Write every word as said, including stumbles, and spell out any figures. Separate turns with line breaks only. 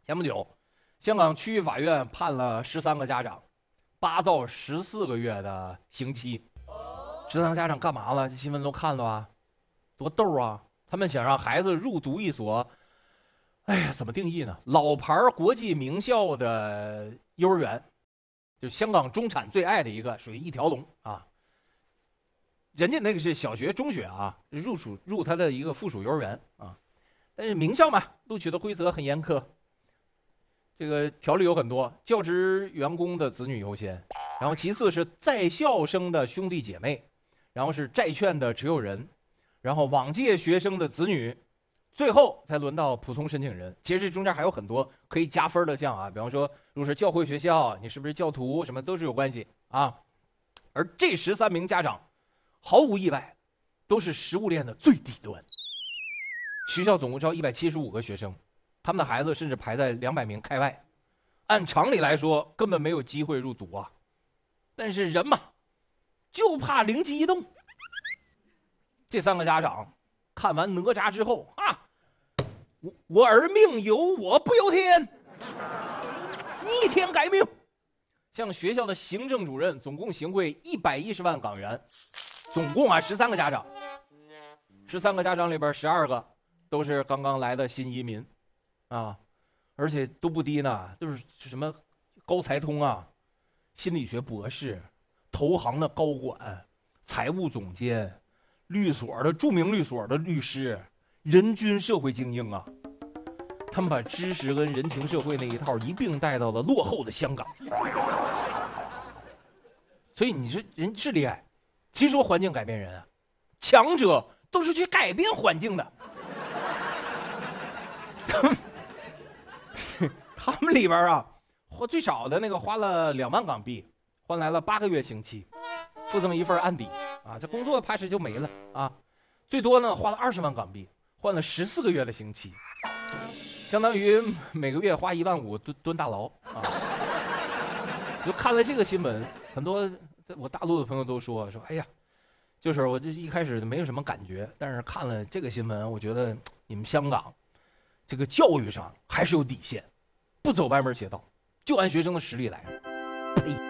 前不久，香港区域法院判了十三个家长八到十四个月的刑期。十三个家长干嘛了？这新闻都看了啊，多逗啊！他们想让孩子入读一所，哎呀，怎么定义呢？老牌国际名校的幼儿园，就香港中产最爱的一个，属于一条龙啊。人家那个是小学、中学啊，入属入他的一个附属幼儿园啊。但是名校嘛，录取的规则很严苛，这个条例有很多，教职员工的子女优先，然后其次是在校生的兄弟姐妹，然后是债券的持有人，然后往届学生的子女，最后才轮到普通申请人。其实这中间还有很多可以加分的项啊，比方说如果是教会学校，你是不是教徒，什么都是有关系啊。而这十三名家长，毫无意外，都是食物链的最底端。学校总共招一百七十五个学生，他们的孩子甚至排在两百名开外，按常理来说根本没有机会入读啊。但是人嘛，就怕灵机一动。这三个家长看完哪吒之后啊，我我儿命由我不由天，一天改命，向学校的行政主任总共行贿一百一十万港元，总共啊十三个家长，十三个家长里边十二个都是刚刚来的新移民，啊，而且都不低呢，都是什么高才通啊，心理学博士，投行的高管，财务总监，律所的著名律所的律师，人均社会精英啊。他们把知识跟人情社会那一套一并带到了落后的香港。所以你说人是厉害，其实说环境改变人啊，强者都是去改变环境的。他们里边啊，花最少的那个花了两万港币，换来了八个月刑期，附这么一份案底啊，这工作怕是就没了啊。最多呢花了二十万港币，换了十四个月的刑期，相当于每个月花一万五蹲蹲大牢啊。就看了这个新闻，很多我大陆的朋友都说说，哎呀，就是我这一开始没有什么感觉，但是看了这个新闻，我觉得你们香港这个教育上还是有底线，不走歪门邪道，就按学生的实力来。呸！